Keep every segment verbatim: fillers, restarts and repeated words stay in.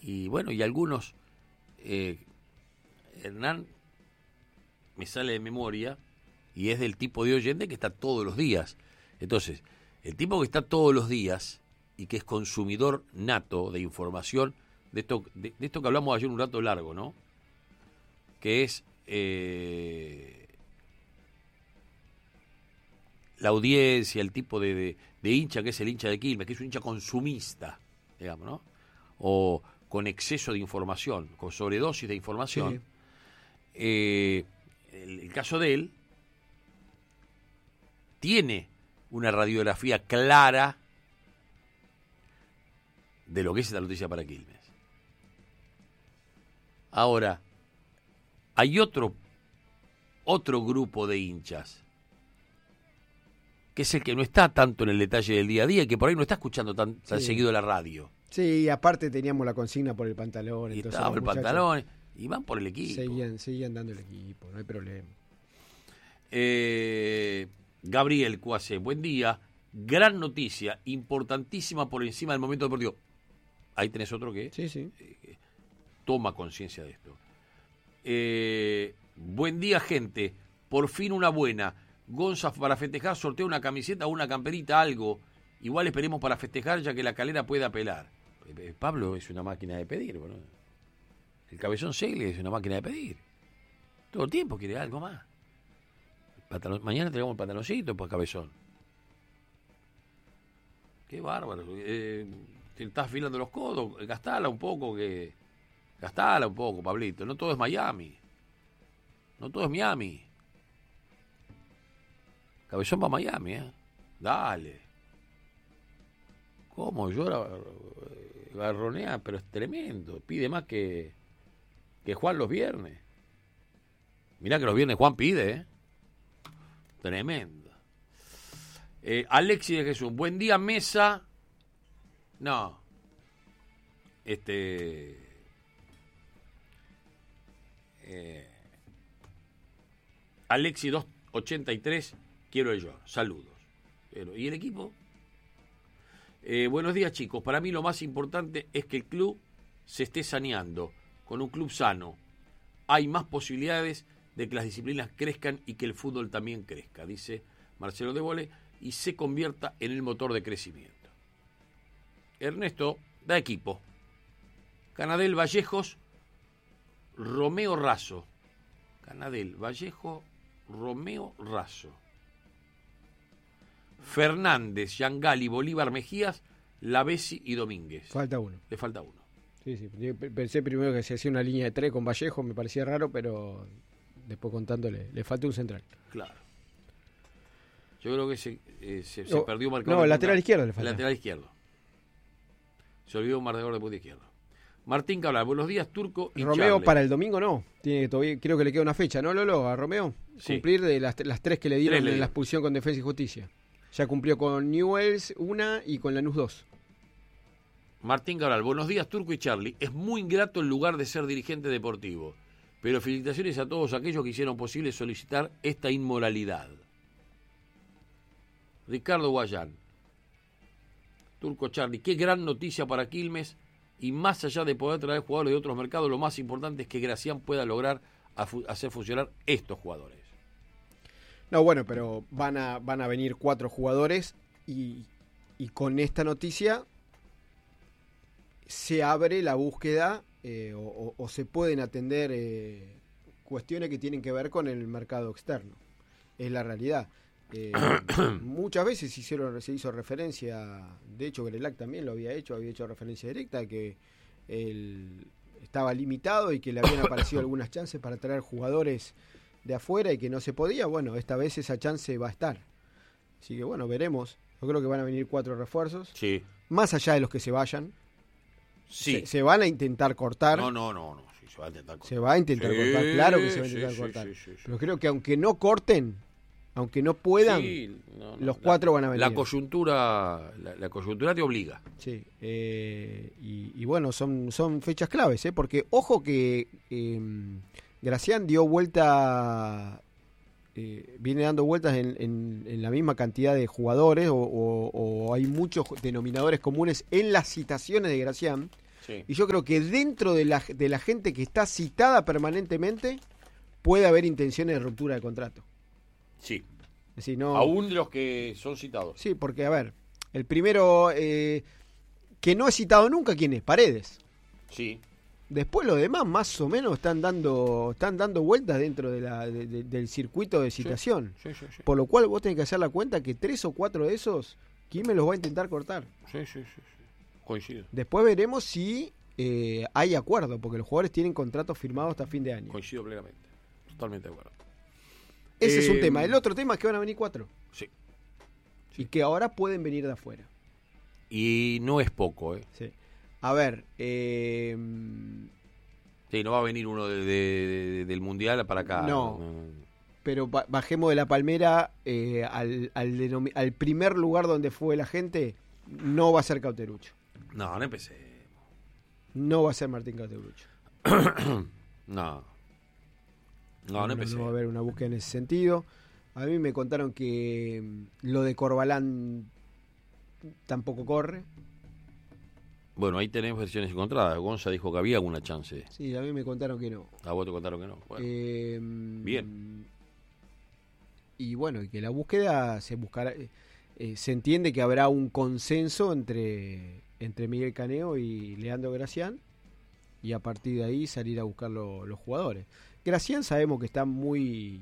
y bueno, y algunos, eh, Hernán me sale de memoria, y es del tipo de oyente que está todos los días. Entonces, el tipo que está todos los días y que es consumidor nato de información, de esto, de, de esto que hablamos ayer un rato largo, ¿no? Que es eh, la audiencia, el tipo de, de, de hincha que es el hincha de Quilmes, que es un hincha consumista, digamos, ¿no? O con exceso de información, con sobredosis de información. Sí. Eh, el, el caso de él tiene una radiografía clara de lo que es esta noticia para Quilmes. Ahora, hay otro, otro grupo de hinchas, que es el que no está tanto en el detalle del día a día y que por ahí no está escuchando tan, tan sí. seguido la radio. Sí, y aparte teníamos la consigna por el pantalón. Y entonces estaba el pantalón, y van por el equipo. Seguían, seguían dando el equipo, no hay problema. Eh... Gabriel Cuase, buen día, gran noticia, importantísima por encima del momento deportivo. Ahí tenés otro que sí, sí. Eh, toma conciencia de esto. Eh, buen día, gente, por fin una buena. Gonza, para festejar, sortea una camiseta o una camperita, algo. Igual esperemos para festejar, ya que la Calera puede apelar. Eh, Pablo es una máquina de pedir, ¿no? El Cabezón Segle es una máquina de pedir. Todo el tiempo quiere algo más. Pantalón, mañana tenemos el pantaloncito, pues, Cabezón. Qué bárbaro. Eh, te estás afilando los codos, gastala un poco, que. Gastala un poco, Pablito. No todo es Miami. No todo es Miami. Cabezón va a Miami, ¿eh? Dale. ¿Cómo? Llora, garronea, pero es tremendo. Pide más que, que Juan los viernes. Mirá que los viernes Juan pide, ¿eh? Tremendo. Eh, Alexis de Jesús, buen día, mesa. No. Este. Eh, Alexis dos ochenta y tres, quiero yo. Saludos. Pero, ¿y el equipo? Eh, buenos días, chicos. Para mí lo más importante es que el club se esté saneando. Con un club sano hay más posibilidades de que las disciplinas crezcan y que el fútbol también crezca, dice Marcelo de Vole, y se convierta en el motor de crecimiento. Ernesto da equipo. Canadel, Vallejos, Romeo Razo. Canadel, Vallejo, Romeo Razo. Fernández, Yangali, Bolívar, Mejías, Lavesi y Domínguez. Falta uno. Le falta uno. Sí, sí. Yo pensé primero que se hacía una línea de tres con Vallejo, me parecía raro, pero después contándole, le falta un central. Claro. Yo creo que se, eh, se, se oh, perdió un marcador. No, el lateral izquierdo le falta. El lateral izquierdo. Se olvidó un marcador de punta izquierda. Martín Cabral, buenos días, Turco y Romeo Charles. Para el domingo no. Tiene todavía, creo que le queda una fecha, ¿no, Lolo? A Romeo. Sí. Cumplir de las, las tres que le dieron en la expulsión con Defensa y Justicia. Ya cumplió con Newells una y con Lanús dos. Martín Cabral, buenos días, Turco y Charlie. Es muy ingrato el lugar de ser dirigente deportivo, pero felicitaciones a todos aquellos que hicieron posible solicitar esta inmoralidad. Ricardo Guayán, Turco Charlie, qué gran noticia para Quilmes, y más allá de poder traer jugadores de otros mercados, lo más importante es que Gracián pueda lograr hacer funcionar estos jugadores. No, bueno, pero van a, van a venir cuatro jugadores y, y con esta noticia se abre la búsqueda eh, o, o se pueden atender eh, cuestiones que tienen que ver con el mercado externo. Es la realidad. Eh, muchas veces hicieron, se hizo referencia, de hecho Grelac también lo había hecho, había hecho referencia directa, que él estaba limitado y que le habían aparecido algunas chances para traer jugadores de afuera y que no se podía. Bueno, esta vez esa chance va a estar. Así que bueno, veremos. Yo creo que van a venir cuatro refuerzos. Sí. Más allá de los que se vayan. Sí. Se, se van a intentar cortar. No, no, no, no. Sí, se va a intentar cortar. Se va a intentar sí, cortar, claro que se va a intentar sí, cortar. Sí, sí, sí, Pero creo que aunque no corten, aunque no puedan, sí, no, no, los cuatro la, van a venir. La coyuntura, la, la coyuntura te obliga. Sí. Eh, y, y bueno, son, son fechas claves, ¿eh? Porque ojo que eh, Gracián dio vuelta, eh, viene dando vueltas en, en, en la misma cantidad de jugadores o, o, o hay muchos denominadores comunes en las citaciones de Gracián. Sí. Y yo creo que dentro de la, de la gente que está citada permanentemente, puede haber intenciones de ruptura de contrato. Sí. Es decir, no... Aún de los que son citados. Sí, porque, a ver, el primero eh, que no he citado nunca, ¿quién es? Paredes. Sí. Después los demás más o menos están dando están dando vueltas dentro de la, de, de, del circuito de citación. Sí, sí, sí, sí. Por lo cual vos tenés que hacer la cuenta que tres o cuatro de esos, ¿quién me los va a intentar cortar? Sí, sí, sí, sí. Coincido. Después veremos si eh, hay acuerdo, porque los jugadores tienen contratos firmados hasta fin de año. Coincido plenamente. Totalmente de acuerdo. Ese eh, es un tema. El otro tema es que van a venir cuatro. Sí. Sí. Y que ahora pueden venir de afuera. Y no es poco, ¿eh? Sí. A ver, eh... sí, no va a venir uno de, de, de, del Mundial para acá. No, no, no. Pero bajemos de la palmera eh, al, al, denomi- al primer lugar donde fue la gente, no va a ser Cauterucho. No, no empecé. No va a ser Martín Cauterucho. no. No, No, no no, empecé. no va a haber una búsqueda en ese sentido. A mí me contaron que mm, lo de Corbalán tampoco corre. Bueno, ahí tenés versiones encontradas. Gonza dijo que había alguna chance. Sí, a mí me contaron que no. A vos te contaron que no. Bueno. Eh, Bien. Y bueno, y que la búsqueda se buscará. Eh, eh, se entiende que habrá un consenso entre, entre Miguel Caneo y Leandro Gracián. Y a partir de ahí salir a buscar lo, los jugadores. Gracián sabemos que está muy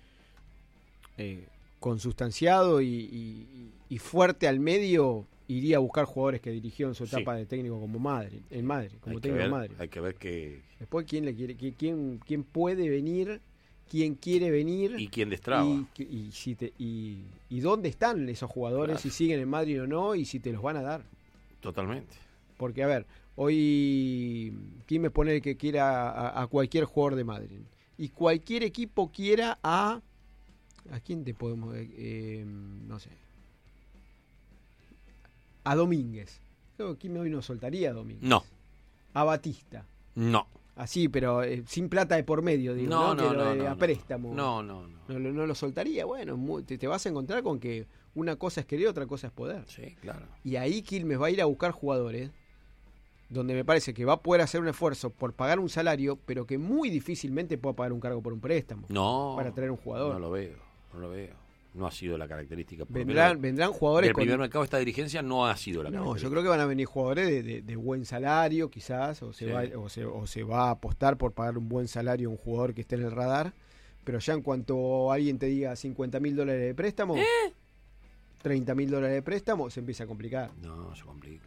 eh, consustanciado y, y, y fuerte al medio. Iría a buscar jugadores que dirigió en su etapa sí. de técnico como Madrid, en Madrid, como hay técnico ver, Madrid. Hay que ver que después quién le quiere, quién, quién puede venir, quién quiere venir y quién destraba y, y, si te, y, y dónde están esos jugadores, claro. si siguen en Madrid o no y si te los van a dar. Totalmente. Porque a ver, hoy quién me pone que quiera a, a cualquier jugador de Madrid y cualquier equipo quiera a a quién te podemos eh, no sé. A Domínguez. ¿Quién hoy no soltaría a Domínguez? No. A Batista. No. Así, pero eh, sin plata de por medio, digo, no, ¿no? No, pero, no, eh, no, a préstamo. No, no, no. No, no, no lo soltaría. Bueno, muy, te, te vas a encontrar con que una cosa es querer, otra cosa es poder. Sí, claro. Y ahí Quilmes va a ir a buscar jugadores donde me parece que va a poder hacer un esfuerzo por pagar un salario, pero que muy difícilmente pueda pagar un cargo por un préstamo. No. Para traer un jugador. No lo veo, no lo veo. No ha sido la característica. Vendrán, vendrán jugadores. El primer con... mercado de esta dirigencia no ha sido la no, característica. No, yo creo que van a venir jugadores de, de, de buen salario, quizás, o se, sí. va, o, se, o se va a apostar por pagar un buen salario a un jugador que esté en el radar. Pero ya en cuanto alguien te diga cincuenta mil dólares de préstamo, ¿Eh? treinta mil dólares de préstamo, se empieza a complicar. No, se complica.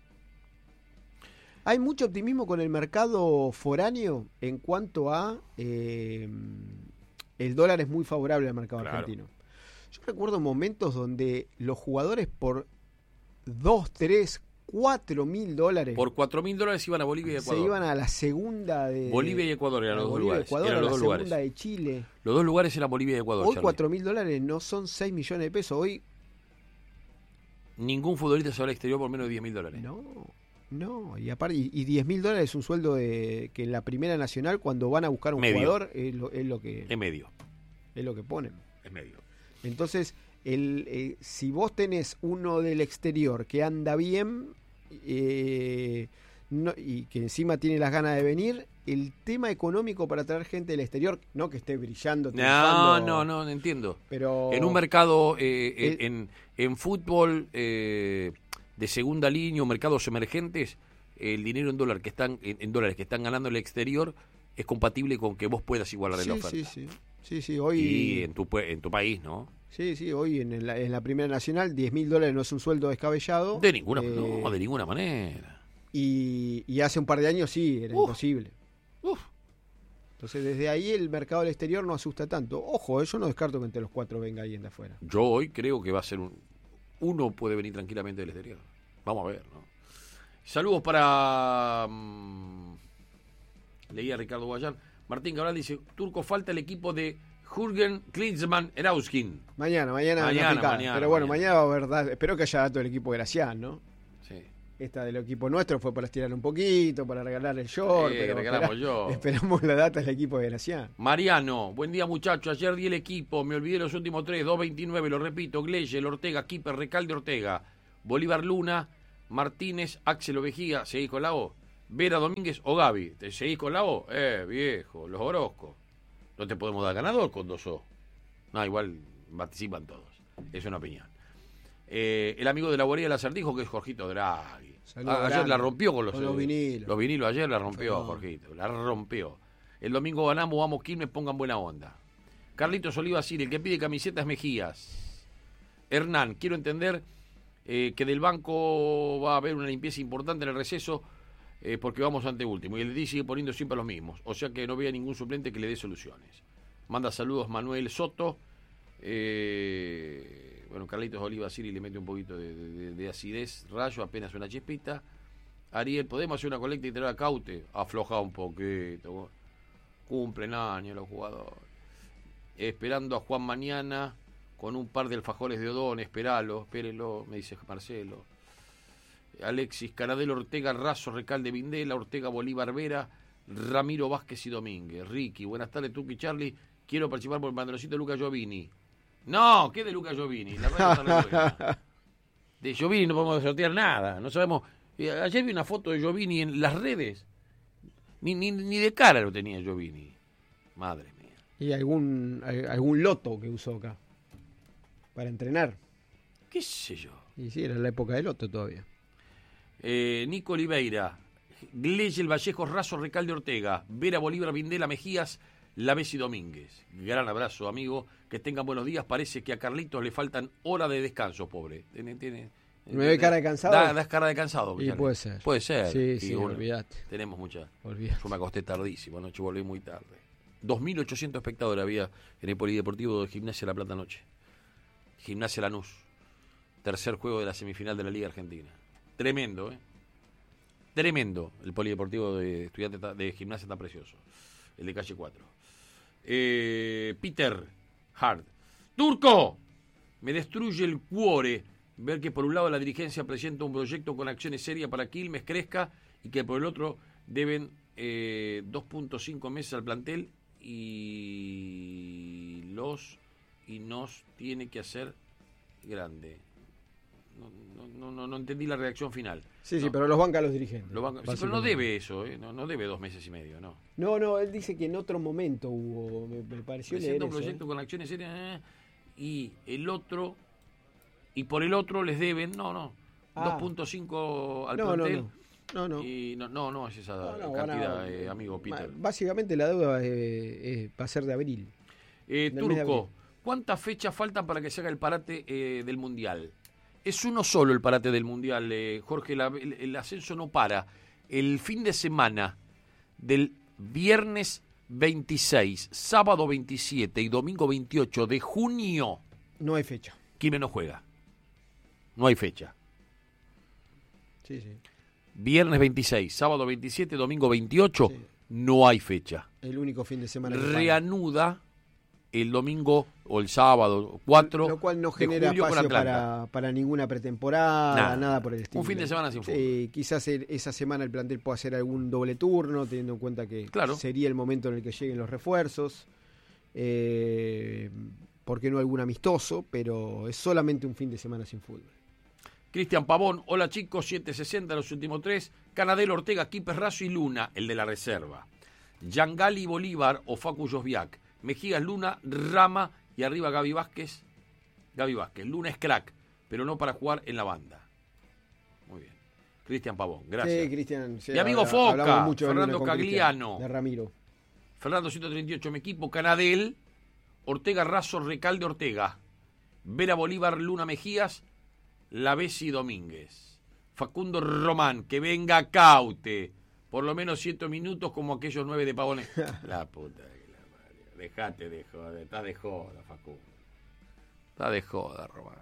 Hay mucho optimismo con el mercado foráneo en cuanto a eh, el dólar es muy favorable al mercado claro. argentino. Yo recuerdo momentos donde los jugadores por dos, tres, cuatro mil dólares. Por cuatro mil dólares iban a Bolivia y Ecuador. Se iban a la segunda de. Bolivia y Ecuador eran los dos Bolivia, lugares. Ecuador, eran los la dos segunda lugares. de Chile. Los dos lugares eran Bolivia y Ecuador. Hoy cuatro mil dólares no son seis millones de pesos. Hoy. Ningún futbolista se va al exterior por menos de diez mil dólares. No. No, y aparte, y, y diez mil dólares es un sueldo de que en la Primera Nacional, cuando van a buscar un medio. jugador, es lo, es lo que. Es medio. Es lo que ponen. Es medio. Entonces, el, eh, si vos tenés uno del exterior que anda bien eh, no, y que encima tiene las ganas de venir, el tema económico para traer gente del exterior, no que esté brillando. No, no, no, entiendo. Pero en un mercado, eh, el, en, en fútbol eh, de segunda línea o mercados emergentes, el dinero en dólar que están en, en dólares que están ganando el exterior es compatible con que vos puedas igualar sí, la oferta. Sí, sí. Sí, sí, hoy... Y en tu, en tu país, ¿no? Sí, sí, hoy en la, en la Primera Nacional diez mil dólares no es un sueldo descabellado. De ninguna, eh, no, de ninguna manera. Y, y hace un par de años sí, era uf, imposible. Uf. Entonces desde ahí el mercado del exterior no asusta tanto. Ojo, yo no descarto que entre los cuatro venga alguien de afuera. Yo hoy creo que va a ser un... Uno puede venir tranquilamente del exterior. Vamos a ver, ¿no? Saludos para... Um, leía a Ricardo Guayán. Martín Cabral dice, Turco, falta el equipo de Jürgen Klinsmann Erauskin. Mañana, mañana, mañana, mañana Pero bueno, mañana. mañana va a haber datos. Espero que haya datos del equipo Gracián, ¿no? Sí. Esta del equipo nuestro fue para estirar un poquito, para regalar el short. Sí, pero regalamos espera, yo. Esperamos la data del equipo de Gracián. Mariano, buen día muchachos. Ayer di el equipo, me olvidé los últimos tres, dos veintinueve, lo repito, Gleyel, Ortega, Keeper, Recalde, Ortega, Bolívar Luna, Martínez, Axel Ovejía, ¿seguís con la O? Vera Domínguez o Gaby. ¿Te seguís con la O? Eh, viejo, los Orozco. No te podemos dar ganador con dos O. No, igual participan todos. Es una opinión. Eh, el amigo de la guarida del acertijo, que es Jorgito Draghi. Ah, ayer grande. la rompió con los, Con los eh, vinilos. Los vinilos ayer la rompió, No. Jorgito. La rompió. El domingo ganamos, vamos Quilmes, pongan buena onda. Carlitos Oliva Siri, el que pide camisetas Mejías. Hernán, quiero entender eh, que del banco va a haber una limpieza importante en el receso eh, porque vamos ante último. Y el D sigue poniendo siempre a los mismos. O sea que no vea ningún suplente que le dé soluciones. Manda saludos Manuel Soto. Eh, bueno, Carlitos Oliva Siri le mete un poquito de, de, de acidez. Rayo, apenas una chispita. Ariel, ¿podemos hacer una colecta y traer a Caute? Afloja un poquito. Cumplen años los jugadores. Esperando a Juan mañana con un par de alfajores de Odón, esperalo, espérelo, me dice Marcelo. Alexis, Canadelo, Ortega, Razo, Recalde, Vindela, Ortega, Bolívar, Vera, Ramiro Vázquez y Domínguez. Ricky, buenas tardes, Tuki, Charlie, quiero participar por el patroncito de Luca Giovini. No, ¿qué de Luca Giovini? La radio está re buena. De Giovini no podemos sortear nada, no sabemos. Ayer vi una foto de Giovini en las redes, ni, ni, ni de cara lo tenía Giovini. Madre mía. Y algún algún loto que usó acá para entrenar. ¿Qué sé yo? Y sí, era la época del loto todavía. Eh, Nico Oliveira, Gleyel Vallejo, Razo, Recalde, Ortega, Vera, Bolívar, Vindela, Mejías, Lavesi Domínguez. Gran abrazo, amigo. Que tengan buenos días. Parece que a Carlitos le faltan horas de descanso, pobre. ¿Tiene, tiene, ¿Me ve cara de cansado? Da, das cara de cansado. Y puede ser. Puede ser. Sí, sí, bueno, olvídate. Tenemos mucha. Olvídate. Yo me acosté tardísimo, anoche volví muy tarde. dos mil ochocientos espectadores había en el Polideportivo de Gimnasia La Plata anoche. Gimnasia Lanús. Tercer juego de la semifinal de la Liga Argentina. Tremendo, ¿eh? Tremendo. El Polideportivo de Estudiantes de Gimnasia está precioso. El de calle cuatro. Eh, Peter Hart. ¡Turco! Me destruye el cuore ver que por un lado la dirigencia presenta un proyecto con acciones serias para que Quilmes crezca y que por el otro deben eh, dos punto cinco meses al plantel y los y nos tiene que hacer grande. No, no, no, no entendí la reacción final. Sí, no. sí, pero los banca los dirigentes. Los banca, sí, pero no debe eso, ¿eh? no, no debe dos meses y medio, no. No, no, él dice que en otro momento hubo, me, me pareció leer Presenta un eso, proyecto ¿eh? con acciones serias eh, y el otro, y por el otro les deben, no, no, Ah. dos punto cinco al No, no, plantel. no, no, no. Y no, no, no es esa No, no, cantidad, van a- eh, amigo Peter. Básicamente la deuda eh, eh, va a ser de abril. Eh, del mes de Turco, abril. ¿cuántas fechas faltan para que se haga el parate eh, del Mundial? Es uno solo el parate del Mundial, eh, Jorge, la- el, el ascenso no para. El fin de semana del viernes veintiséis, sábado veintisiete y domingo veintiocho de junio, No hay fecha. Quilmes no juega. No hay fecha. Sí, sí. Viernes veintiséis, sábado veintisiete, domingo veintiocho, Sí. no hay fecha. El único fin de semana que para. Reanuda el domingo o el sábado cuatro Lo cual no de genera julio con espacio Atlanta. para, para ninguna pretemporada, Nada. nada, por el estilo. Un fin de semana sin fútbol. Sí, quizás el- esa semana el plantel pueda hacer algún doble turno, teniendo en cuenta que Claro. sería el momento en el que lleguen los refuerzos. Eh, ¿Por qué no algún amistoso? Pero es solamente un fin de semana sin fútbol. Cristian Pavón, hola chicos, siete sesenta los últimos tres. Canadelo, Ortega, Quipes, Razo y Luna, el de la reserva. Yangali, Bolívar o Facu Josviak. Mejías, Luna, Rama y arriba Gaby Vázquez. Gaby Vázquez. Luna es crack, pero no para jugar en la banda. Muy bien. Cristian Pavón, gracias. Sí, Cristian. sí, Mi amigo habla- Foca, hablamos mucho de Fernando Luna con Cristian, Cagliano. De Ramiro. Fernando ciento treinta y ocho, mi equipo. Canadel, Ortega, Razo, Recalde, Ortega. Vera, Bolívar, Luna, Mejías, Lavesi, Domínguez. Facundo Román, que venga Caute. Por lo menos siete minutos como aquellos nueve de Pavones. La puta que la parió. Dejate de joder. Estás de joda, Facundo. Estás de joda, Román.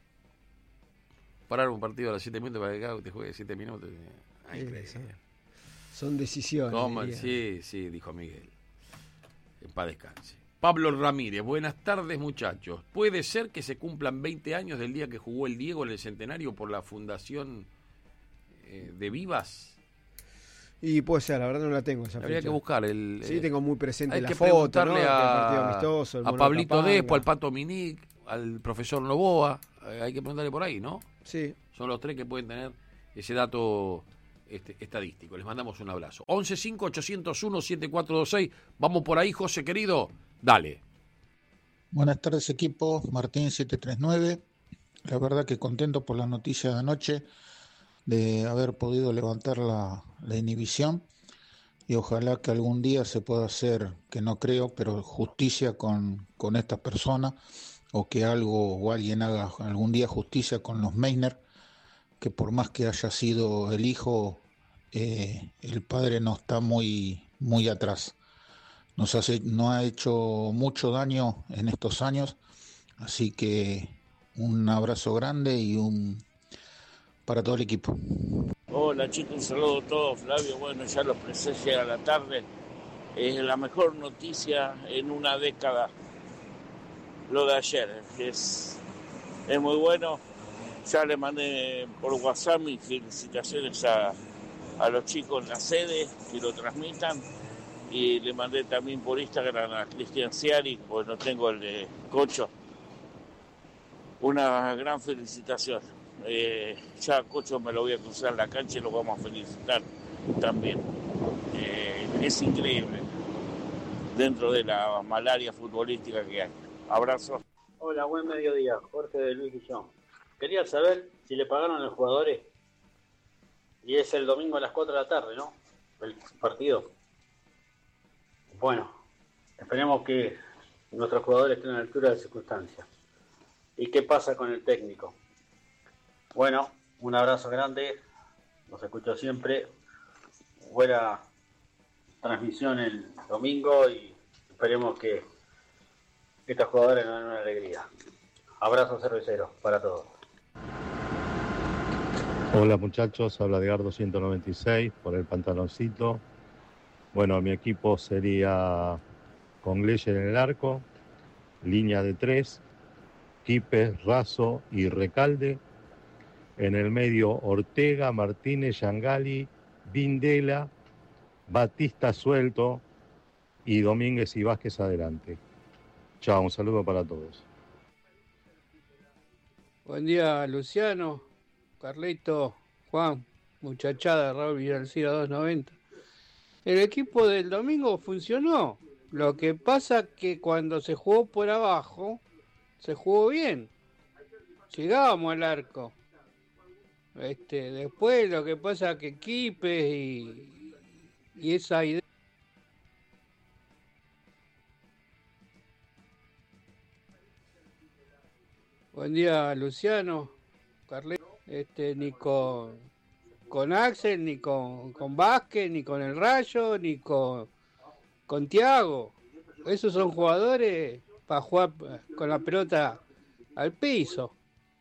Parar un partido a los siete minutos para que Caute juegue siete minutos. Ay, Sí, increíble. son- Son decisiones. ¿Cómo? diría. Sí, sí, dijo Miguel. En paz descanse. Pablo Ramírez, buenas tardes muchachos. ¿Puede ser que se cumplan veinte años del día que jugó el Diego en el centenario por la fundación eh, de Vivas? Y puede ser, la verdad no la tengo esa Habría fecha. que buscar el... Sí, eh, tengo muy presente hay la que foto, ¿no? preguntarle Que el a, partido amistoso, el a Mono Pablito Capanga. Despo, al Pato Minic, al profesor Novoa. Eh, hay que preguntarle por ahí, ¿no? Sí, Son los tres que pueden tener ese dato este, estadístico. Les mandamos un abrazo. once cinco ochocientos uno setenta y cuatro veintiséis. Vamos por ahí, José querido. Dale. Buenas tardes, equipo. Martín siete tres nueve. La verdad que contento por la noticia de anoche de haber podido levantar la, la inhibición, y ojalá que algún día se pueda hacer, que no creo, pero justicia con, con estas personas, o que algo o alguien haga algún día justicia con los Meissner, que por más que haya sido el hijo, eh, el padre no está muy, muy atrás. Nos hace, no ha hecho mucho daño en estos años, así que un abrazo grande y un para todo el equipo. Hola chicos, un saludo a todos. Flavio, bueno, ya lo expresé, llega la tarde. Es la mejor noticia en una década lo de ayer. Es, es muy bueno. Ya le mandé por WhatsApp mis felicitaciones a, a los chicos en la sede que lo transmitan. Y le mandé también por Instagram a Cristian Ciari, pues no tengo el de Cocho. Una gran felicitación. Eh, ya Cocho me lo voy a cruzar en la cancha y lo vamos a felicitar también. Eh, es increíble dentro de la malaria futbolística que hay. Abrazo. Hola, buen mediodía. Jorge de Luis Guillón. Quería saber si le pagaron a los jugadores. Y es el domingo a las cuatro de la tarde, ¿no? El partido. Bueno, esperemos que nuestros jugadores estén a la altura de las circunstancias. ¿Y qué pasa con el técnico? Bueno, un abrazo grande. Los escucho siempre. Buena transmisión el domingo y esperemos que estos jugadores nos den una alegría. Abrazo cervecero para todos. Hola muchachos, habla Edgardo ciento noventa y seis por el pantaloncito. Bueno, mi equipo sería con Gleyer en el arco, línea de tres, Quipes, Razo y Recalde. En el medio Ortega, Martínez, Yangali, Vindela, Batista suelto y Domínguez y Vázquez adelante. Chao, un saludo para todos. Buen día, Luciano, Carlito, Juan, muchachada, Raúl Villalcira doscientos noventa. El equipo del domingo funcionó. Lo que pasa que cuando se jugó por abajo, se jugó bien. Llegábamos al arco. Este, después lo que pasa que Quipes y, y esa idea. Buen día, Luciano, Carleto, este, ni con, con Axel, ni con, con Vázquez, ni con el Rayo, ni con, con Thiago. Esos son jugadores para jugar con la pelota al piso.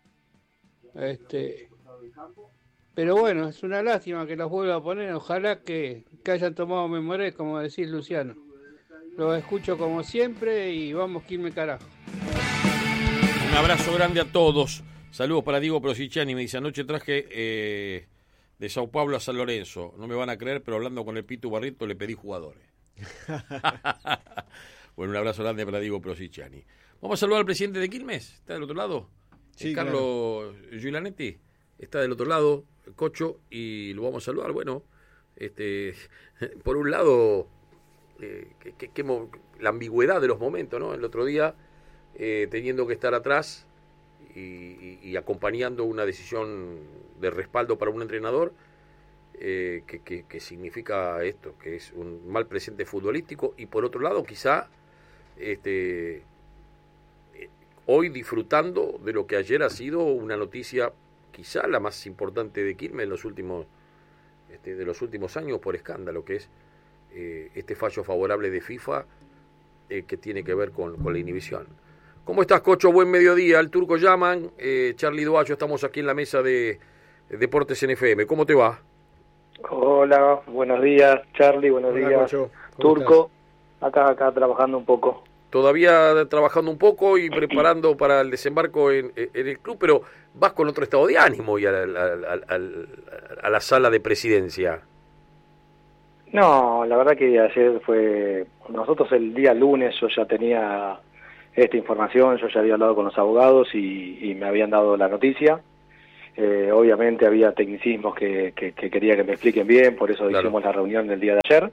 Este, pero bueno, es una lástima que los vuelva a poner. Ojalá que, que hayan tomado memoria, como decís, Luciano. Los escucho como siempre y vamos, Quilmes carajo. Un abrazo grande a todos. Saludos para Diego Prosiciani. Me dice, anoche traje eh, de Sao Paulo a San Lorenzo. No me van a creer, pero hablando con el Pitu Barrito le pedí jugadores. Bueno, un abrazo grande para Diego Prosiciani. Vamos a saludar al presidente de Quilmes. ¿Está del otro lado? Sí, Carlos claro. Giulanetti. Está del otro lado, Cocho, y lo vamos a saludar. Bueno, este, por un lado, eh, que, que, que, la ambigüedad de los momentos, ¿no? El otro día... Eh, teniendo que estar atrás y, y, y acompañando una decisión de respaldo para un entrenador eh, que, que, que significa esto, que es un mal presente futbolístico, y por otro lado quizá este, eh, hoy disfrutando de lo que ayer ha sido una noticia quizá la más importante de Quilmes en los últimos este, de los últimos años por escándalo, que es eh, este fallo favorable de FIFA eh, que tiene que ver con, con la inhibición. ¿Cómo estás, Cocho? Buen mediodía. El Turco llaman. Eh, Charlie Duayo, estamos aquí en la mesa de, de Deportes en F M. ¿Cómo te va? Hola, buenos días, Charlie. Buenos Hola, días, Cocho. Turco. Acá, acá trabajando un poco. Todavía trabajando un poco y preparando para el desembarco en, en el club, pero vas con otro estado de ánimo y a la, a, a, a, a la sala de presidencia. No, la verdad que ayer fue... Nosotros el día lunes yo ya tenía esta información, yo ya había hablado con los abogados y, y me habían dado la noticia. Eh, obviamente había tecnicismos que, que, que quería que me expliquen bien, por eso Claro. hicimos la reunión del día de ayer.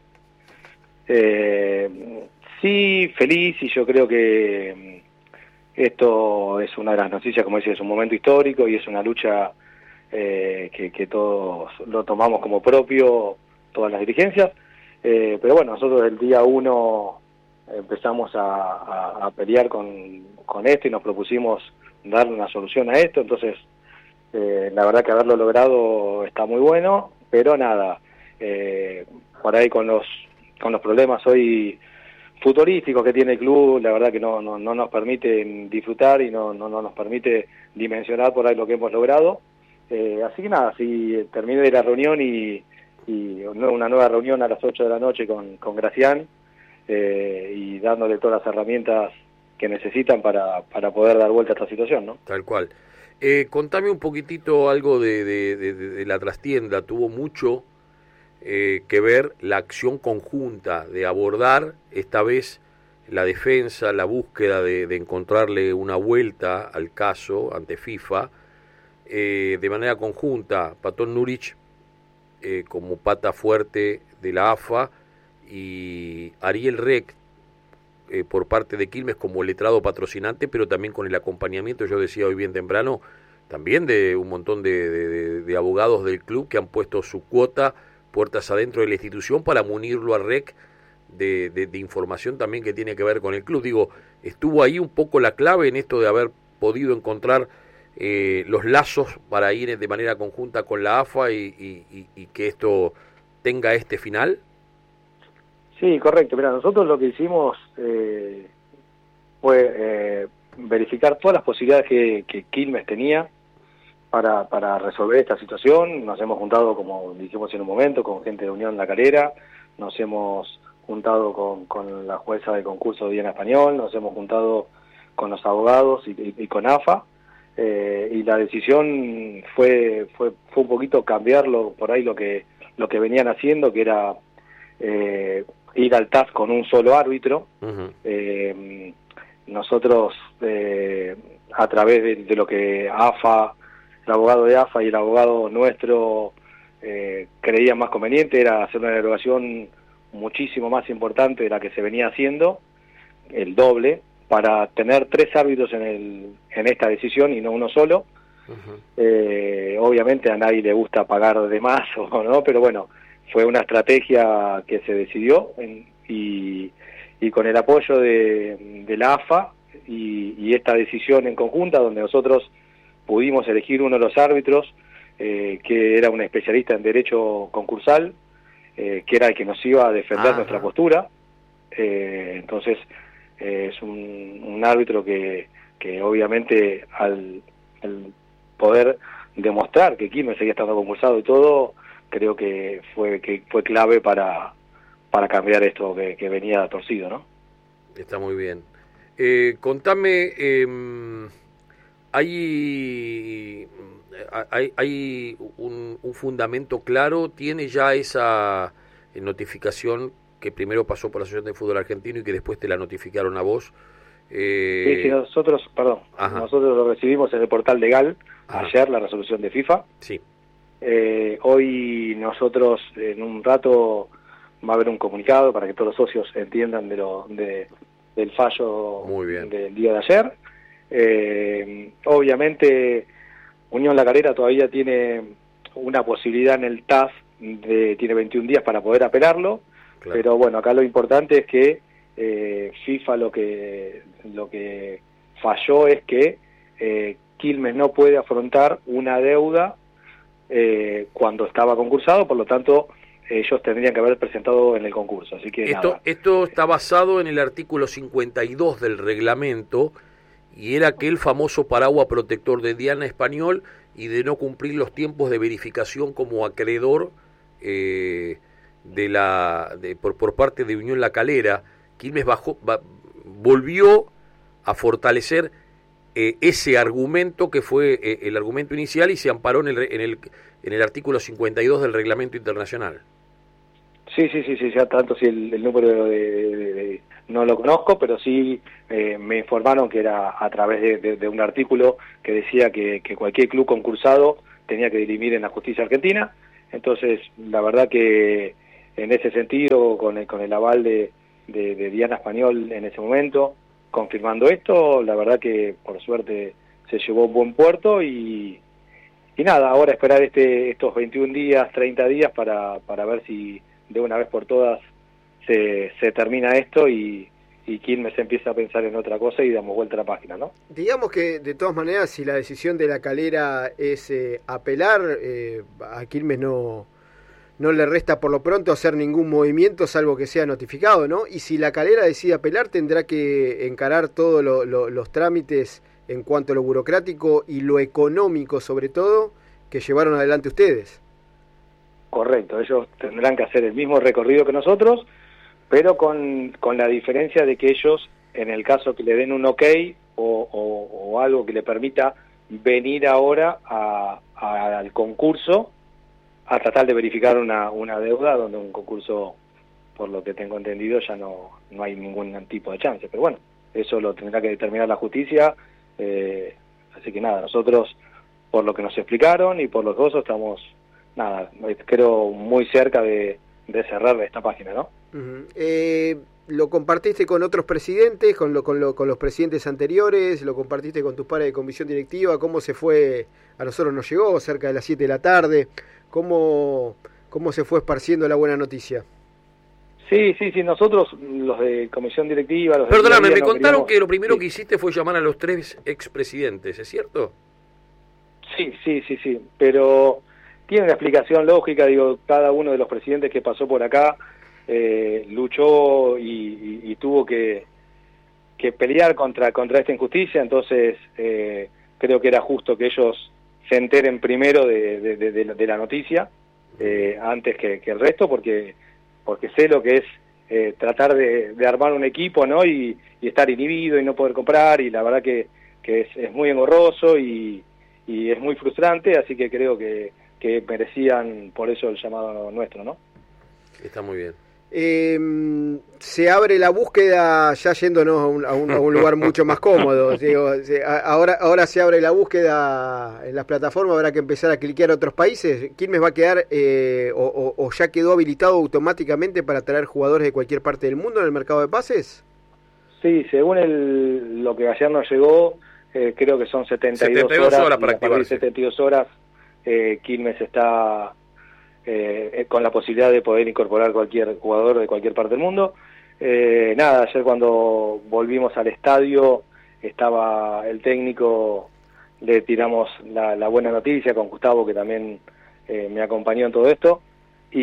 Eh, sí, feliz, y yo creo que esto es una de las noticias, como dice, es un momento histórico y es una lucha eh, que, que todos lo tomamos como propio, todas las dirigencias. Eh, pero bueno, nosotros el día uno empezamos a, a, a pelear con, con esto y nos propusimos darle una solución a esto, entonces eh, la verdad que haberlo logrado está muy bueno, pero nada, eh, por ahí con los, con los problemas hoy futurísticos que tiene el club, la verdad que no, no, no nos permite disfrutar y no, no, no nos permite dimensionar por ahí lo que hemos logrado. Eh, así que nada, si termine la reunión y, y una nueva reunión a las ocho de la noche con, con Gracián eh, y dándole todas las herramientas que necesitan para, para poder dar vuelta a esta situación, ¿no? Tal cual. Eh, contame un poquitito algo de, de, de, de la trastienda. Tuvo mucho eh, que ver la acción conjunta de abordar esta vez la defensa, la búsqueda de, de encontrarle una vuelta al caso ante FIFA, eh, de manera conjunta, Patón Nuric eh, como pata fuerte de la A F A y Ariel Rec eh, por parte de Quilmes como letrado patrocinante, pero también con el acompañamiento, yo decía hoy bien temprano, también de un montón de, de, de abogados del club que han puesto su cuota puertas adentro de la institución para munirlo a Rec de, de, de información también que tiene que ver con el club. Digo, estuvo ahí un poco la clave en esto de haber podido encontrar eh, los lazos para ir de manera conjunta con la A F A y, y, y que esto tenga este final. Sí, correcto. Mira, nosotros lo que hicimos eh, fue eh, verificar todas las posibilidades que, que Quilmes tenía para, para resolver esta situación. Nos hemos juntado, como dijimos en un momento, con gente de Unión La Calera, nos hemos juntado con, con la jueza de concurso Diana Español, nos hemos juntado con los abogados y, y, y con A F A, eh, y la decisión fue, fue fue un poquito cambiarlo por ahí lo que lo que venían haciendo, que era eh, ir al T A S con un solo árbitro. Uh-huh. eh, nosotros eh, a través de, de lo que A F A, el abogado de A F A y el abogado nuestro eh, creían más conveniente, era hacer una derogación muchísimo más importante de la que se venía haciendo, el doble, para tener tres árbitros en el en esta decisión y no uno solo. Uh-huh. eh, obviamente a nadie le gusta pagar de más o no, pero bueno, fue una estrategia que se decidió en, y, y con el apoyo de, de la A F A y, y esta decisión en conjunta, donde nosotros pudimos elegir uno de los árbitros eh, que era un especialista en derecho concursal, eh, que era el que nos iba a defender Ajá. nuestra postura. Eh, entonces eh, es un, un árbitro que, que obviamente al, al poder demostrar que Quilmes seguía estando concursado y todo, creo que fue que fue clave para para cambiar esto que, que venía torcido, ¿no? Está muy bien. Eh, contame, eh, hay hay, hay un, un fundamento claro, tiene ya esa notificación que primero pasó por la Asociación de Fútbol Argentino y que después te la notificaron a vos. Eh... Sí, sí, nosotros, perdón, Ajá. nosotros lo recibimos en el portal legal Ajá. ayer, la resolución de FIFA. Sí. Eh, hoy nosotros en un rato va a haber un comunicado para que todos los socios entiendan de lo de, del fallo Muy bien. del día de ayer. Eh, obviamente Unión La Calera todavía tiene una posibilidad en el T A S, de, tiene veintiún días para poder apelarlo, claro. Pero bueno, acá lo importante es que eh, FIFA lo que lo que falló es que eh, Quilmes no puede afrontar una deuda eh, cuando estaba concursado, por lo tanto ellos tendrían que haber presentado en el concurso. Así que esto, nada. esto está basado en el artículo cincuenta y dos del reglamento, y era aquel famoso paraguas protector de Diana Español y de no cumplir los tiempos de verificación como acreedor eh, de la de, por, por parte de Unión La Calera. Quilmes bajó, va, volvió a fortalecer eh, ese argumento que fue eh, el argumento inicial y se amparó en el, en el en el artículo cincuenta y dos del reglamento internacional. Sí, sí, sí, sí, ya tanto si el, el número de, de, de, no lo conozco, pero sí eh, me informaron que era a través de, de, de un artículo que decía que, que cualquier club concursado tenía que dirimir en la justicia argentina. Entonces, la verdad que en ese sentido, con el, con el aval de, de, de Diana Español en ese momento, confirmando esto, la verdad que por suerte se llevó buen puerto y, y nada, ahora esperar este estos veintiún días, treinta días para, para ver si de una vez por todas se, se termina esto y, y Quilmes empieza a pensar en otra cosa y damos vuelta a la página, ¿no? Digamos que de todas maneras, si la decisión de la Calera es eh, apelar, eh, a Quilmes no, no le resta por lo pronto hacer ningún movimiento salvo que sea notificado, ¿no? Y si la Calera decide apelar, tendrá que encarar todos lo, lo, los trámites en cuanto a lo burocrático y lo económico, sobre todo, que llevaron adelante ustedes. Correcto, ellos tendrán que hacer el mismo recorrido que nosotros, pero con, con la diferencia de que ellos, en el caso que le den un ok o, o, o algo que le permita venir ahora a, a, al concurso a tratar de verificar una, una deuda, donde un concurso, por lo que tengo entendido, ya no, no hay ningún tipo de chance. Pero bueno, eso lo tendrá que determinar la justicia, eh, así que nada, nosotros, por lo que nos explicaron y por los dos, estamos, nada, creo muy cerca de, de cerrar esta página, ¿no? Uh-huh. Eh, ¿Lo compartiste con otros presidentes, con, lo, con, lo, con los presidentes anteriores? ¿Lo compartiste con tus pares de comisión directiva? ¿Cómo se fue? A nosotros nos llegó cerca de las siete de la tarde. ¿Cómo, cómo se fue esparciendo la buena noticia? Sí, sí, sí, nosotros, los de comisión directiva... Los Perdóname, me no contaron queríamos... que lo primero sí. que hiciste fue llamar a los tres expresidentes, ¿es cierto? Sí, sí, sí, sí, pero tiene una explicación lógica, digo, cada uno de los presidentes que pasó por acá eh, luchó y, y, y tuvo que, que pelear contra, contra esta injusticia, entonces eh, creo que era justo que ellos se enteren primero de, de, de, de, de la noticia eh, antes que, que el resto, porque porque sé lo que es eh, tratar de, de armar un equipo, ¿no? Y, y estar inhibido y no poder comprar, y la verdad que, que es, es muy engorroso y, y es muy frustrante, así que creo que, que merecían por eso el llamado nuestro, ¿no? Está muy bien. Eh, se abre la búsqueda, ya yéndonos a un, a un, a un lugar mucho más cómodo. Digo, se, a, ahora, ahora se abre la búsqueda en las plataformas, habrá que empezar a cliquear a otros países. ¿Quilmes va a quedar eh, o, o, o ya quedó habilitado automáticamente para traer jugadores de cualquier parte del mundo en el mercado de pases? Sí, según el, lo que ayer nos llegó, eh, creo que son setenta y dos horas, horas para activarse. setenta y dos horas, eh, Quilmes está... Eh, con la posibilidad de poder incorporar cualquier jugador de cualquier parte del mundo. Eh, nada, ayer cuando volvimos al estadio estaba el técnico, le tiramos la, la buena noticia con Gustavo, que también eh, me acompañó en todo esto, y,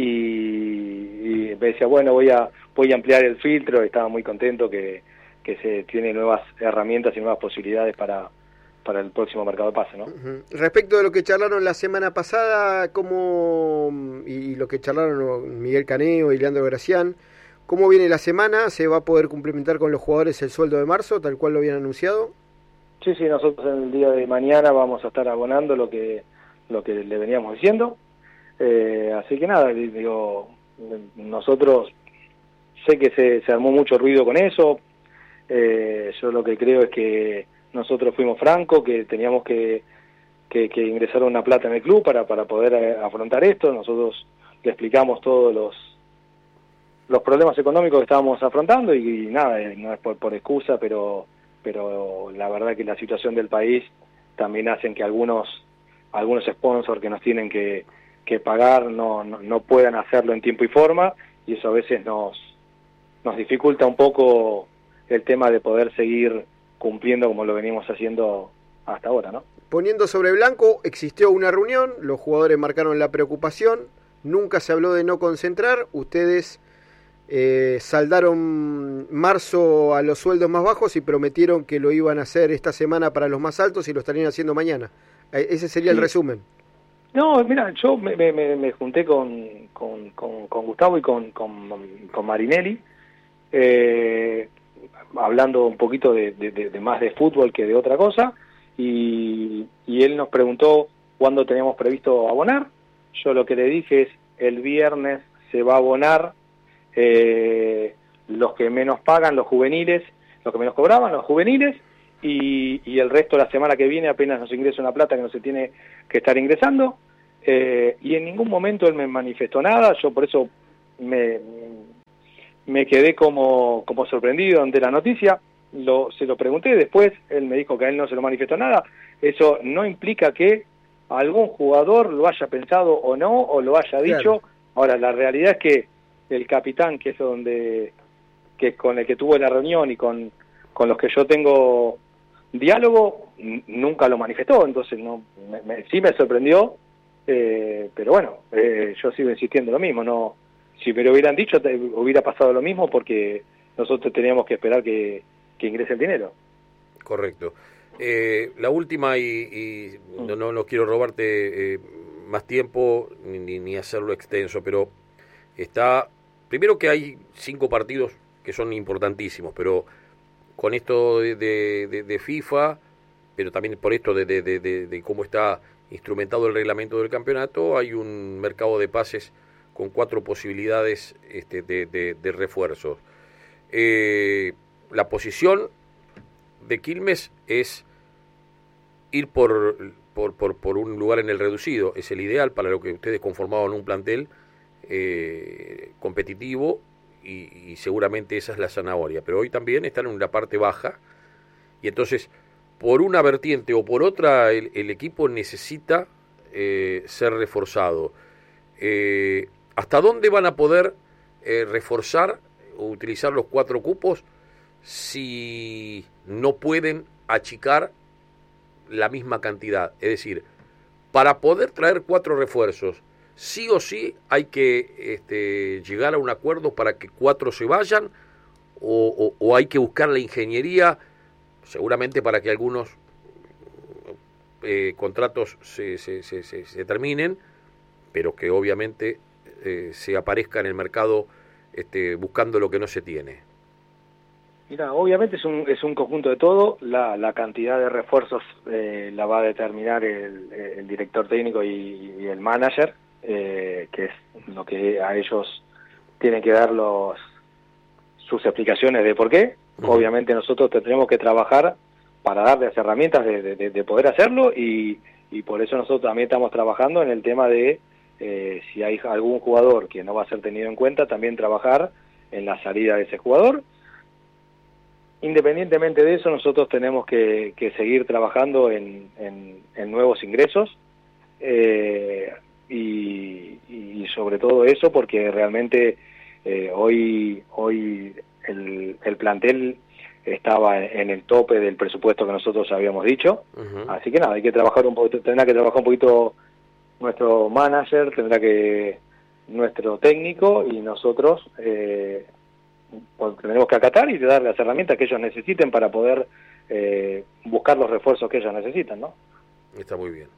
y me decía, bueno, voy a voy a ampliar el filtro, estaba muy contento que, que se tiene nuevas herramientas y nuevas posibilidades para para el próximo mercado de pase, ¿no? Uh-huh. Respecto de lo que charlaron la semana pasada, ¿cómo, y lo que charlaron Miguel Caneo y Leandro Gracián, cómo viene la semana? ¿Se va a poder cumplimentar con los jugadores el sueldo de marzo, tal cual lo habían anunciado? Sí, sí, nosotros en el día de mañana vamos a estar abonando lo que lo que le veníamos diciendo, eh, así que nada, digo, nosotros sé que se, se armó mucho ruido con eso, eh, yo lo que creo es que nosotros fuimos francos, que teníamos que, que, que ingresar una plata en el club para, para poder eh, afrontar esto. Nosotros le explicamos todos los los problemas económicos que estábamos afrontando y, y nada, eh, no es por, por excusa, pero pero la verdad que la situación del país también hacen que algunos algunos sponsors que nos tienen que, que pagar no, no, no puedan hacerlo en tiempo y forma, y eso a veces nos, nos dificulta un poco el tema de poder seguir cumpliendo como lo venimos haciendo hasta ahora, ¿no? Poniendo sobre blanco, existió una reunión, los jugadores marcaron la preocupación, nunca se habló de no concentrar, ustedes eh, saldaron marzo a los sueldos más bajos y prometieron que lo iban a hacer esta semana para los más altos y lo estarían haciendo mañana. Ese sería sí. el resumen. No, mira, yo me, me, me junté con, con, con, con Gustavo y con, con, con Marinelli, eh, hablando un poquito de, de, de, de más de fútbol que de otra cosa, y, y él nos preguntó cuándo teníamos previsto abonar. Yo lo que le dije es, el viernes se va a abonar, eh, los que menos pagan, los juveniles, los que menos cobraban, los juveniles, y, y el resto la semana que viene apenas nos ingresa una plata que no se tiene que estar ingresando, eh, y en ningún momento él me manifestó nada. Yo por eso me, me quedé como, como sorprendido ante la noticia. Lo, se lo pregunté después, él me dijo que a él no se lo manifestó nada. Eso no implica que algún jugador lo haya pensado o no, o lo haya dicho. Claro. Ahora, la realidad es que el capitán, que es donde que con el que tuve la reunión y con, con los que yo tengo diálogo, n- nunca lo manifestó. Entonces no me, me, sí me sorprendió, eh, pero bueno, eh, yo sigo insistiendo lo mismo. No, si me lo hubieran dicho, te, hubiera pasado lo mismo, porque nosotros teníamos que esperar que que ingrese el dinero. Correcto. Eh, la última, y, y no, no, no quiero robarte eh, más tiempo ni, ni hacerlo extenso, pero está, primero que hay cinco partidos que son importantísimos, pero con esto de, de, de, de FIFA, pero también por esto de, de, de, de, de cómo está instrumentado el reglamento del campeonato, hay un mercado de pases con cuatro posibilidades este, de, de, de refuerzos. Eh, La posición de Quilmes es ir por, por, por, por un lugar en el reducido. Es el ideal para lo que ustedes conformaban un plantel eh, competitivo, y, y seguramente esa es la zanahoria. Pero hoy también están en la parte baja, y entonces por una vertiente o por otra el, el equipo necesita eh, ser reforzado. Eh, ¿Hasta dónde van a poder eh, reforzar o utilizar los cuatro cupos si no pueden achicar la misma cantidad? Es decir, para poder traer cuatro refuerzos, sí o sí hay que este, llegar a un acuerdo para que cuatro se vayan, o, o, o hay que buscar la ingeniería, seguramente para que algunos eh, contratos se, se, se, se, se terminen, pero que obviamente eh, se aparezca en el mercado este, buscando lo que no se tiene. Mira, obviamente es un, es un conjunto de todo. La, la cantidad de refuerzos eh, la va a determinar el, el director técnico y, y el manager, eh, que es lo que a ellos tienen que dar los, sus explicaciones de por qué. Uh-huh. Obviamente nosotros tendremos que trabajar para darles herramientas de, de, de poder hacerlo, y, y por eso nosotros también estamos trabajando en el tema de eh, si hay algún jugador que no va a ser tenido en cuenta, también trabajar en la salida de ese jugador. Independientemente de eso, nosotros tenemos que, que seguir trabajando en, en, en nuevos ingresos, eh, y, y sobre todo eso, porque realmente eh, hoy hoy el, el plantel estaba en el tope del presupuesto que nosotros habíamos dicho. Uh-huh. Así que nada, hay que trabajar un poquito, tendrá que trabajar un poquito nuestro manager, tendrá que nuestro técnico, y nosotros eh, tenemos que acatar y dar las herramientas que ellos necesiten para poder eh, buscar los refuerzos que ellos necesitan, ¿no? Está muy bien.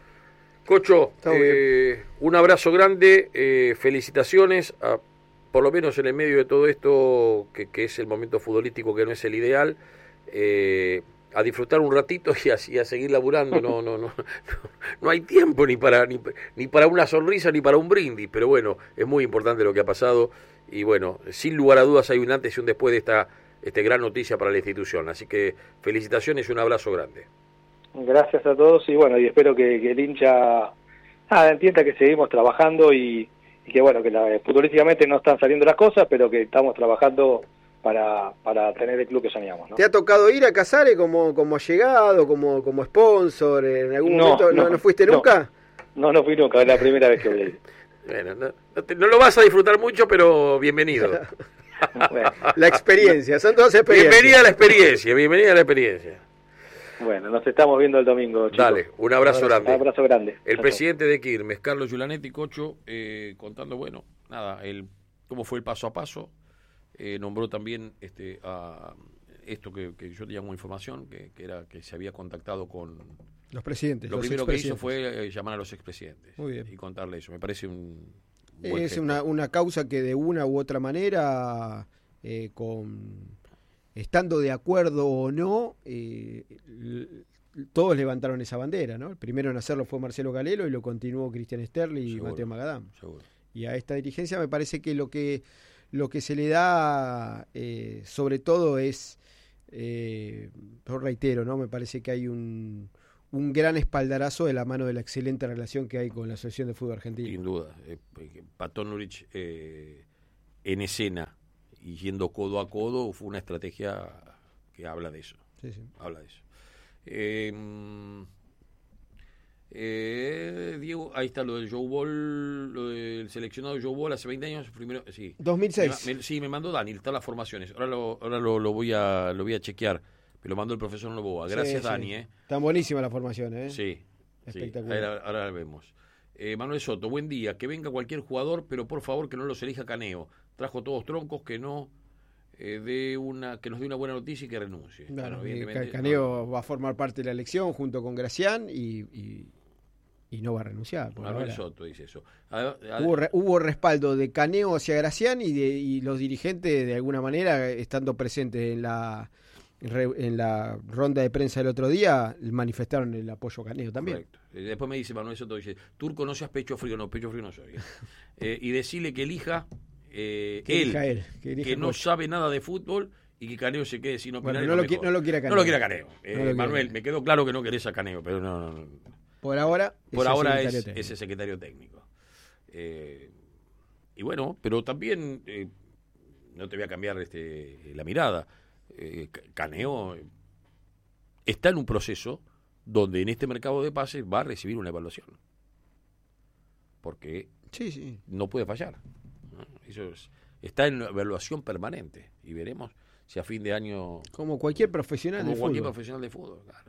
Cocho, eh, un abrazo grande, eh, felicitaciones, a, por lo menos en el medio de todo esto, que, que es el momento futbolístico que no es el ideal, eh, a disfrutar un ratito y a, y a seguir laburando. No, no, no, no, no hay tiempo ni para, ni, ni para una sonrisa ni para un brindis, pero bueno, es muy importante lo que ha pasado. Y bueno, sin lugar a dudas hay un antes y un después de esta este gran noticia para la institución. Así que felicitaciones y un abrazo grande. Gracias a todos, y bueno, y espero que, que el hincha ah, entienda que seguimos trabajando, y, y que bueno, que la, futbolísticamente no están saliendo las cosas, pero que estamos trabajando para, para tener el club que soñamos, ¿no? ¿Te ha tocado ir a Casares como, como llegado, como, como sponsor en algún no, momento? ¿No, no, ¿No fuiste no, nunca? No, no fui nunca, es la primera vez que voy. Bueno, no, no, te, no lo vas a disfrutar mucho, pero bienvenido. Bueno, la experiencia, son todas experiencias. Bienvenida a la experiencia, bienvenida a la experiencia. Bueno, nos estamos viendo el domingo, chicos. Dale, un abrazo, un abrazo grande. Un abrazo grande. El Chao, presidente chao. de Quilmes, Carlos Giulanetti, Cocho, eh, contando, bueno, nada, el, cómo fue el paso a paso. Eh, nombró también este a esto que, que yo tenía como información, que, que era que se había contactado con los presidentes. Lo los primero que hizo fue eh, llamar a los expresidentes. Muy bien. Y contarle eso. Me parece un buen es una, una causa que de una u otra manera, eh, con estando de acuerdo o no, eh, todos levantaron esa bandera, ¿no? El primero en hacerlo fue Marcelo Galelo, y lo continuó Cristian Sterling y seguro, Mateo Magadán. Seguro. Y a esta dirigencia me parece que lo que lo que se le da eh, sobre todo es, eh, yo reitero, ¿no? Me parece que hay un, un gran espaldarazo de la mano de la excelente relación que hay con la Asociación de Fútbol Argentino. Sin duda. Eh, Patón Urich eh, en escena y yendo codo a codo fue una estrategia que habla de eso. Sí, sí. Habla de eso. Eh, eh, Diego, ahí está lo del Joe Ball, lo del seleccionado Joe Ball hace veinte años, primero, sí. dos mil seis. Me, me, sí, me mandó Dani, están las formaciones. Ahora lo, ahora lo, lo voy a lo voy a chequear. Me lo mandó el profesor Novoa. Gracias, sí, Dani, sí. eh. Están buenísimas las formaciones, Sí. ¿eh? Espectacular. Sí. Ahora, ahora la vemos. Eh, Manuel Soto, buen día. Que venga cualquier jugador, pero por favor que no los elija Caneo. Trajo todos troncos, que no eh, dé una, que nos dé una buena noticia y que renuncie. Claro, bueno, evidentemente, Caneo no. va a formar parte de la elección junto con Gracián y, y, y no va a renunciar. Manuel ahora. Soto dice eso. A, a, hubo, re, hubo respaldo de Caneo hacia Gracián y, de, y los dirigentes de alguna manera estando presentes en la en la ronda de prensa del otro día manifestaron el apoyo a Caneo también. Correcto. Después me dice Manuel Soto, dice, Turco, no seas pecho frío. No, pecho frío no soy. eh, y decirle que elija eh, que él, elija él que, que no sabe nada de fútbol y que Caneo se quede sin opinar. Bueno, no, lo quiere, no lo quiere a Caneo. No lo quiere a Caneo. Eh, no lo Manuel, quiere. me quedó claro que no querés a Caneo, pero no, no, no. Por ahora, Por ahora es ese secretario, secretario técnico. Eh, y bueno, pero también, eh, no te voy a cambiar este, la mirada, eh, Caneo está en un proceso donde en este mercado de pases va a recibir una evaluación. Porque sí, sí. no puede fallar. ¿No? Eso es, está en evaluación permanente y veremos si a fin de año... Como cualquier profesional como de cualquier fútbol. profesional de fútbol, claro.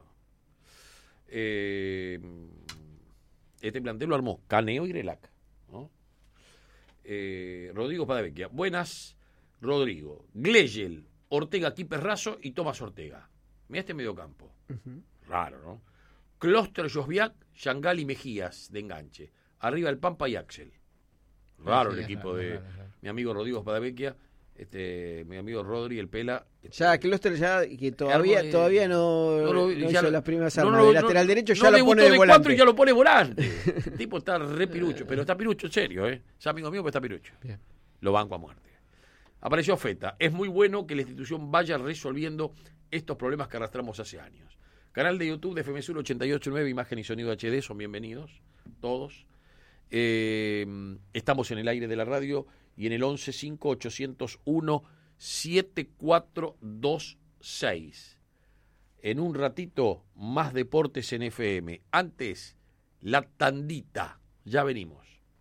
Eh, este plantel lo armó Caneo y Grelac, ¿no? eh, Rodrigo Padavecchia. Buenas, Rodrigo. Gleyel, Ortega, Quipes Razo y Tomás Ortega. Mira este mediocampo. Uh-huh. Raro, ¿no? Closter, Josviak, Yangal y Mejías de enganche. Arriba el Pampa y Axel. Raro sí, el equipo raro, de raro, raro. Mi amigo Rodrigo Padavecchia, este, mi amigo Rodri, el Pela. Este, ya, Closter ya, que todavía, de, todavía no, no, lo, no hizo lo, las primeras armas. No, no, de lateral no, derecho ya no lo pone de, de volante. cuatro y ya lo pone volante. El tipo está re pirucho, pero está pirucho en serio, ¿eh? Es amigo mío, pero está pirucho. Bien. Lo banco a muerte. Apareció Feta. Es muy bueno que la institución vaya resolviendo estos problemas que arrastramos hace años. Canal de YouTube de F M Sur ochenta y ocho punto nueve, imagen y sonido H D, son bienvenidos todos. Eh, estamos en el aire de la radio y en el once cinco ochocientos uno siete cuatro dos seis. En un ratito, más deportes en F M. Antes, la tandita. Ya venimos.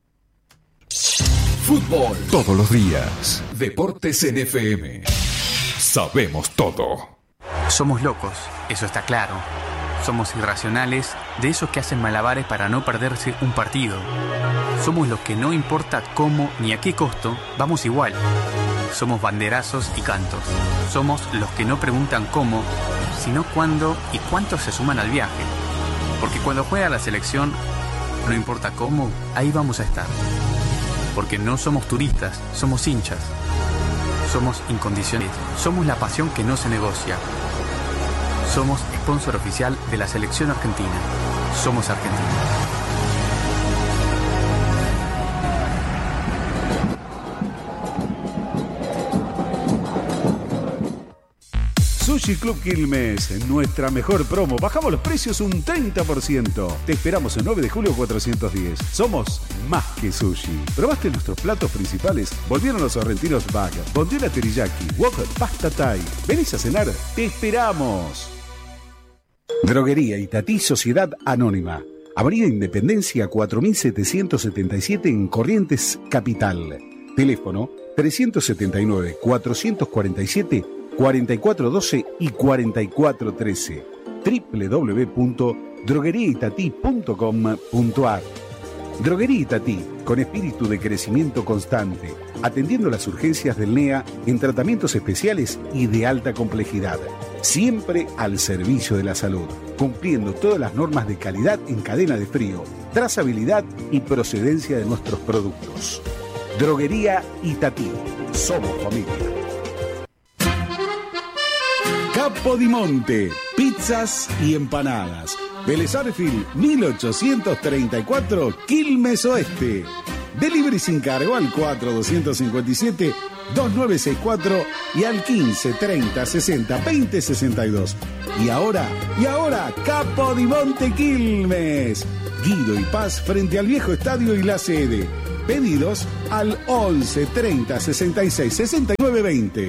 Fútbol todos los días. Deportes en F M. Sabemos todo. Somos locos, eso está claro. Somos irracionales, de esos que hacen malabares para no perderse un partido. Somos los que no importa cómo ni a qué costo, vamos igual. Somos banderazos y cantos. Somos los que no preguntan cómo, sino cuándo y cuántos se suman al viaje. Porque cuando juega la selección, no importa cómo, ahí vamos a estar. Porque no somos turistas, somos hinchas. Somos incondicionales. Somos la pasión que no se negocia. Somos sponsor oficial de la selección argentina. Somos Argentina. Sushi Club Quilmes, nuestra mejor promo. Bajamos los precios un treinta por ciento. Te esperamos el nueve de julio cuatrocientos diez. Somos más que sushi. ¿Probaste nuestros platos principales? Volvieron los sorrentinos bag, bondiola teriyaki, wok, pasta thai. ¿Venís a cenar? ¡Te esperamos! Droguería Itatí Sociedad Anónima. Avenida Independencia cuatro mil setecientos setenta y siete en Corrientes, Capital. Teléfono trescientos setenta y nueve, cuatrocientos cuarenta y siete, cuarenta y cuatro doce y cuarenta y cuatro trece. doble u doble u doble u punto droguería itatí punto com punto a r. Droguería Itatí, con espíritu de crecimiento constante, atendiendo las urgencias del N E A en tratamientos especiales y de alta complejidad. Siempre al servicio de la salud, cumpliendo todas las normas de calidad en cadena de frío, trazabilidad y procedencia de nuestros productos. Droguería Itatí. Somos familia. Capodimonte, pizzas y empanadas. Vélez Arfield, mil ochocientos treinta y cuatro, Quilmes Oeste. Delivery sin cargo al cuatro dos cinco siete, dos nueve seis cuatro y al quince, treinta, sesenta, veinte, sesenta y dos. Y ahora, y ahora, Capodimonte Quilmes. Guido y Paz frente al viejo estadio y la sede. Pedidos al once, treinta, sesenta y seis, sesenta y nueve, veinte.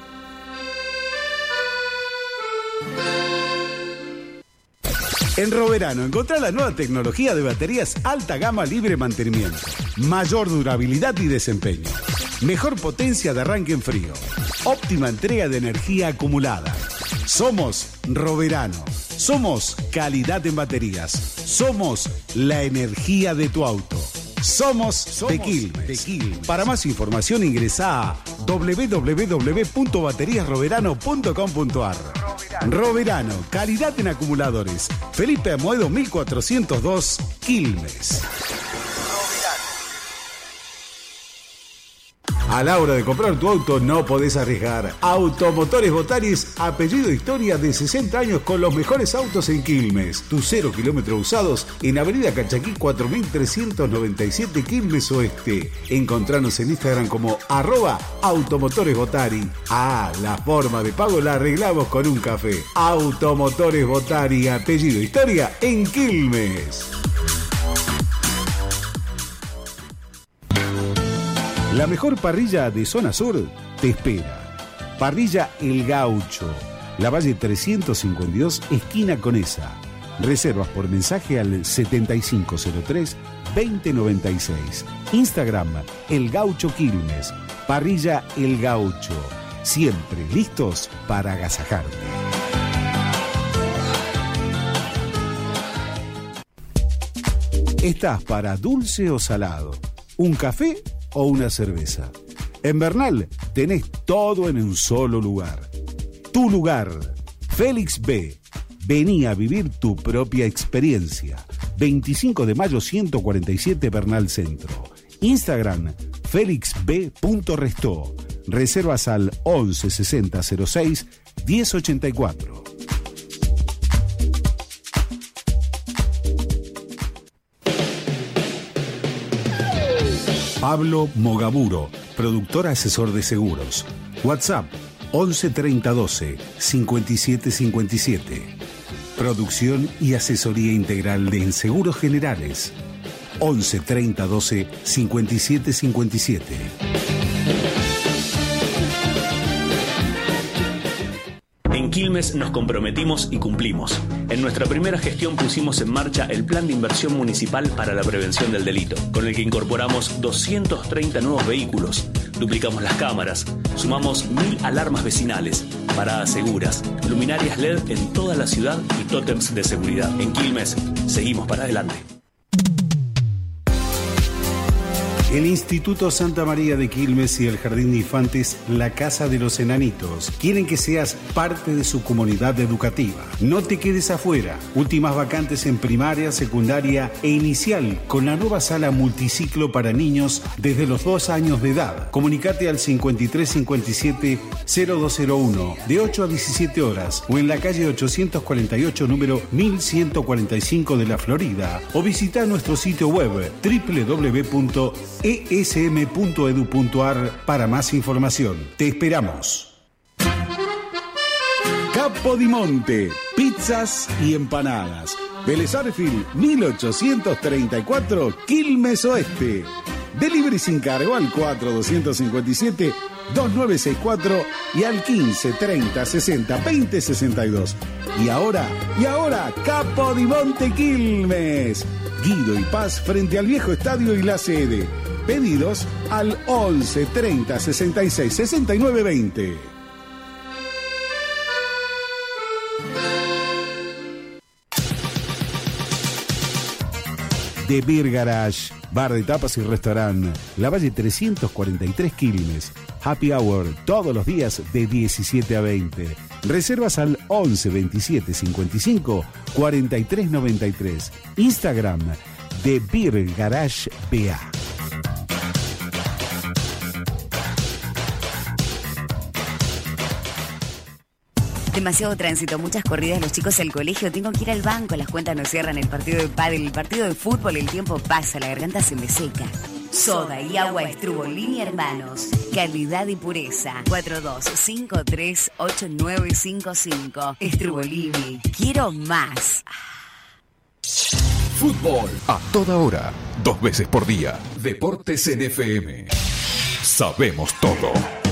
En Roverano encontrá la nueva tecnología de baterías alta gama libre mantenimiento, mayor durabilidad y desempeño, mejor potencia de arranque en frío, óptima entrega de energía acumulada. Somos Roverano, somos calidad en baterías, somos la energía de tu auto. Somos, somos de Quilmes. de Quilmes. Para más información ingresa a doble u doble u doble u punto baterías roverano punto com punto a r. Roverano, calidad en acumuladores. Felipe Amoedo mil cuatrocientos dos, Quilmes. A la hora de comprar tu auto no podés arriesgar. Automotores Botaris, apellido Historia, de sesenta años con los mejores autos en Quilmes. Tus cero kilómetros usados en Avenida Cachaquí cuatro mil trescientos noventa y siete, Quilmes Oeste. Encontranos en Instagram como arroba Automotores Botari. Ah, la forma de pago la arreglamos con un café. Automotores Botari, apellido Historia, en Quilmes. La mejor parrilla de zona sur te espera. Parrilla El Gaucho, La Valle trescientos cincuenta y dos, esquina Conesa. Reservas por mensaje al setenta y cinco cero tres, veinte noventa y seis. Instagram El Gaucho Quilmes. Parrilla El Gaucho. Siempre listos para agasajarte. ¿Estás para dulce o salado? ¿Un café o una cerveza? En Bernal tenés todo en un solo lugar. Tu lugar, Félix B. Vení a vivir tu propia experiencia. veinticinco de mayo ciento cuarenta y siete, Bernal Centro. Instagram, félix b punto restó. Reservas al once sesenta cero seis diez ochenta y cuatro. Pablo Mogaburo, productor asesor de seguros. WhatsApp once treinta doce cincuenta y siete cincuenta y siete. Producción y asesoría integral de Seguros Generales. once treinta doce cincuenta y siete cincuenta y siete. En Quilmes nos comprometimos y cumplimos. En nuestra primera gestión pusimos en marcha el Plan de Inversión Municipal para la Prevención del Delito, con el que incorporamos doscientos treinta nuevos vehículos, duplicamos las cámaras, sumamos mil alarmas vecinales, paradas seguras, luminarias L E D en toda la ciudad y tótems de seguridad. En Quilmes, seguimos para adelante. El Instituto Santa María de Quilmes y el Jardín de Infantes La Casa de los Enanitos quieren que seas parte de su comunidad educativa. No te quedes afuera. Últimas vacantes en primaria, secundaria e inicial con la nueva sala multiciclo para niños desde los dos años de edad. Comunicate al cincuenta y tres cincuenta y siete cero dos cero uno de ocho a diecisiete horas o en la calle ochocientos cuarenta y ocho número mil ciento cuarenta y cinco de la Florida o visita nuestro sitio web doble u doble u doble u punto e s m punto e d u punto a r para más información. Te esperamos. Capodimonte, pizzas y empanadas. Vélez Arfield mil ochocientos treinta y cuatro, Quilmes Oeste. Delivery sin cargo al cuatro doscientos cincuenta y siete dos nueve seis cuatro y al quince treinta sesenta veinte sesenta y dos. Y ahora, y ahora, Capodimonte Quilmes. Guido y Paz frente al viejo estadio y la sede. Pedidos al once treinta sesenta y seis sesenta y nueve veinte. The Beer Garage, bar de tapas y restaurante, La Valle trescientos cuarenta y tres, Quilmes. Happy Hour todos los días de diecisiete a veinte. Reservas al once veintisiete cincuenta y cinco cuarenta y tres noventa y tres. Instagram, The Beer Garage B A. Demasiado tránsito, muchas corridas, los chicos al colegio, tengo que ir al banco, las cuentas no cierran, el partido de pádel, el partido de fútbol, el tiempo pasa, la garganta se me seca. Soda y agua Estrubolini Hermanos. Calidad y pureza. cuatro dos cinco tres ocho nueve cinco cinco. Estrubolini. Quiero más. Fútbol a toda hora, dos veces por día. Deportes en F M. Sabemos todo.